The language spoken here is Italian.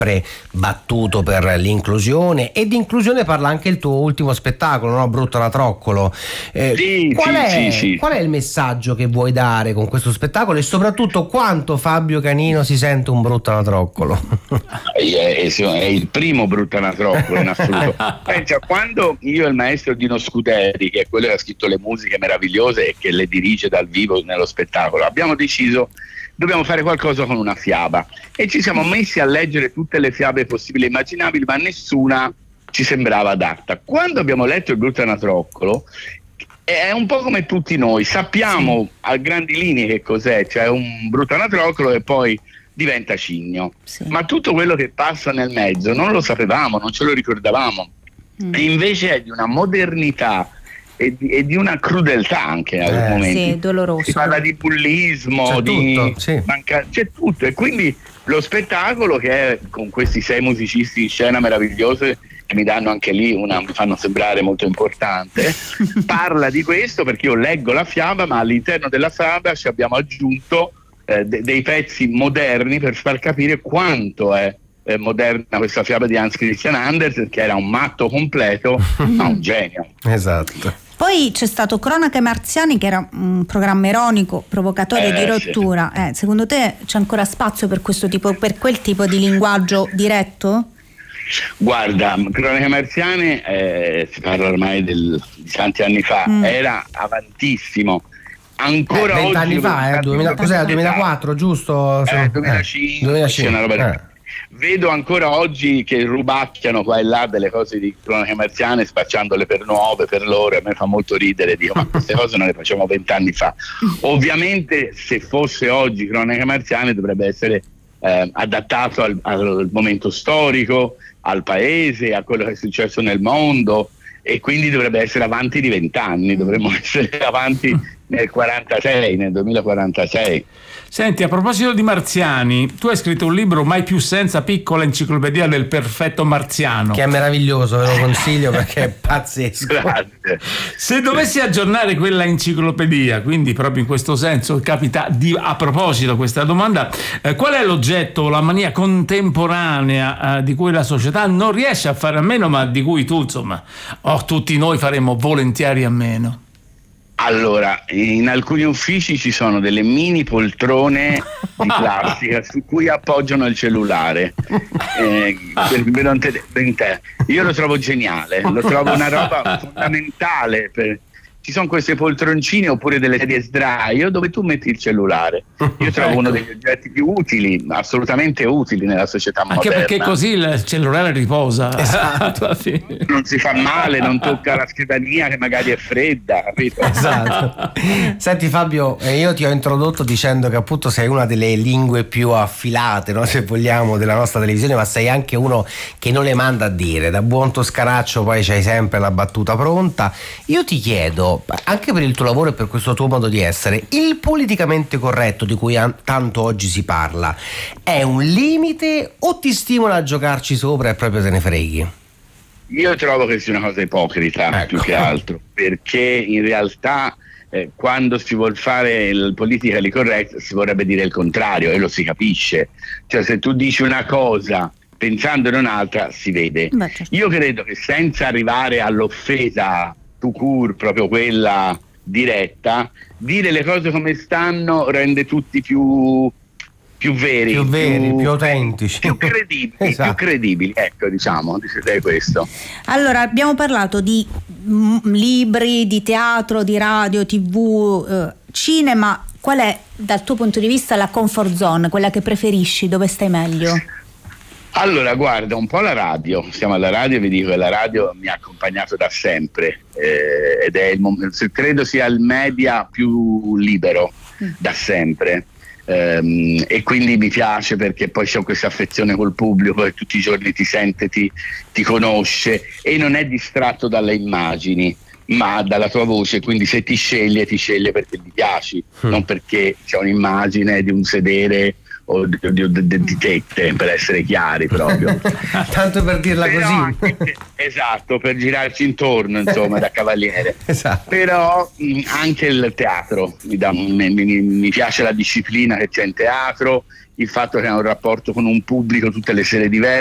battuto per l'inclusione, e di inclusione parla anche il tuo ultimo spettacolo, no? Brutto Anatroccolo. Qual è il messaggio che vuoi dare con questo spettacolo, e soprattutto quanto Fabio Canino si sente un brutto anatroccolo? È il primo brutto anatroccolo in assoluto. Pensa, quando io e il maestro Dino Scuderi, che è quello che ha scritto le musiche meravigliose e che le dirige dal vivo nello spettacolo, abbiamo deciso dobbiamo fare qualcosa con una fiaba, e ci siamo messi a leggere tutte le fiabe possibili e immaginabili, ma nessuna ci sembrava adatta. Quando abbiamo letto il brutto anatroccolo, è un po' come tutti noi, sappiamo a grandi linee che cos'è, cioè un brutto anatroccolo e poi diventa cigno, ma tutto quello che passa nel mezzo non lo sapevamo, non ce lo ricordavamo, e invece è di una modernità e di una crudeltà anche in alcuni momenti. Sì, doloroso. Si parla di bullismo, c'è tutto, e quindi lo spettacolo, che è con questi 6 musicisti in scena meravigliosi che mi danno anche lì mi fanno sembrare molto importante, parla di questo, perché io leggo la fiaba, ma all'interno della fiaba ci abbiamo aggiunto dei pezzi moderni per far capire quanto è moderna questa fiaba di Hans Christian Andersen, che era un matto completo ma un genio. Esatto. Poi c'è stato Cronache Marziane, che era un programma ironico, provocatorio, di rottura. Sì. Secondo te c'è ancora spazio per quel tipo di linguaggio diretto? Guarda, Cronache Marziane si parla ormai di tanti anni fa, era avantissimo. Ancora 20 oggi, anni fa, cos'era, 2004, giusto? 2005, una roba Vedo ancora oggi che rubacchiano qua e là delle cose di Cronache Marziane, spacciandole per nuove per loro. A me fa molto ridere, dico, ma queste cose non le facciamo 20 anni fa. Ovviamente se fosse oggi Cronache Marziane dovrebbe essere adattato al momento storico, al paese, a quello che è successo nel mondo, e quindi dovrebbe essere avanti di 20 anni, dovremmo essere avanti nel 2046. Senti, a proposito di marziani, tu hai scritto un libro, Mai più senza, piccola enciclopedia del perfetto marziano, che è meraviglioso, ve lo consiglio perché è pazzesco. Grazie. Se dovessi aggiornare quella enciclopedia, quindi proprio in questo senso, capita a proposito questa domanda, qual è l'oggetto, la mania contemporanea di cui la società non riesce a fare a meno, ma di cui tu, insomma, tutti noi faremo volentieri a meno? Allora, in alcuni uffici ci sono delle mini poltrone di plastica su cui appoggiano il cellulare. Io lo trovo geniale, lo trovo una roba fondamentale. Ci sono queste poltroncine oppure delle sedie sdraio dove tu metti il cellulare. Io trovo uno degli oggetti più utili, assolutamente utili nella società moderna. Anche perché così il cellulare riposa. Esatto. Non si fa male, non tocca la scrivania che magari è fredda, capito? Esatto. Senti Fabio, io ti ho introdotto dicendo che appunto sei una delle lingue più affilate, no? Se vogliamo, della nostra televisione, ma sei anche uno che non le manda a dire. Da buon toscanaccio poi c'hai sempre la battuta pronta. Io ti chiedo, anche per il tuo lavoro e per questo tuo modo di essere, il politicamente corretto di cui tanto oggi si parla è un limite o ti stimola a giocarci sopra e proprio te ne freghi? Io trovo che sia una cosa ipocrita, più che altro, perché in realtà quando si vuol fare il politically correct si vorrebbe dire il contrario, e lo si capisce. Cioè, se tu dici una cosa pensando in un'altra si vede. Io credo che senza arrivare all'offesa tout court, proprio quella diretta, dire le cose come stanno rende tutti più veri, più autentici, più credibili, esatto. Più credibili, ecco, diciamo questo. Allora, abbiamo parlato di libri, di teatro, di radio, TV, cinema. Qual è dal tuo punto di vista la comfort zone, quella che preferisci, dove stai meglio? Allora, guarda, un po' la radio, siamo alla radio e vi dico che la radio mi ha accompagnato da sempre, ed è credo sia il media più libero da sempre, e quindi mi piace perché poi c'è questa affezione col pubblico che tutti i giorni ti sente, ti conosce e non è distratto dalle immagini ma dalla tua voce, quindi se ti sceglie perché gli piaci, non perché c'è un'immagine di un sedere o di tette, per essere chiari proprio. Tanto per dirla così. Esatto, per girarci intorno, insomma, da cavaliere. Esatto. Però anche il teatro mi piace la disciplina che c'è in teatro, il fatto che ha un rapporto con un pubblico tutte le sere diverse.